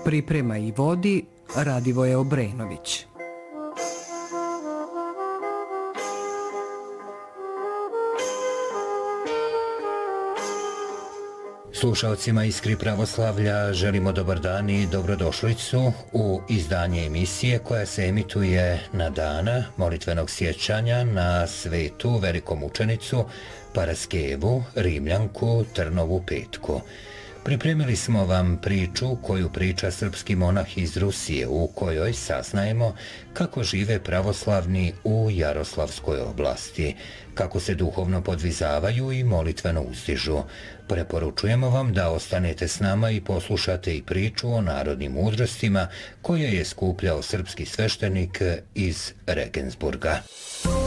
Priprema i vodi Radivoje Obrenović. Slušalcima Iskri pravoslavlja želimo dobar dan i dobrodošlicu u izdanje emisije koja se emituje na dana molitvenog sjećanja na svetu velikomučenicu Paraskevu, Rimljanku, Trnovu Petku. Pripremili smo vam priču koju priča srpski monah iz Rusije, u kojoj saznajemo kako žive pravoslavni u Jaroslavskoj oblasti, kako se duhovno podvizavaju i molitveno uzdižu. Preporučujemo vam da ostanete s nama i poslušate i priču o narodnim mudrostima koje je skupljao srpski sveštenik iz Regensburga.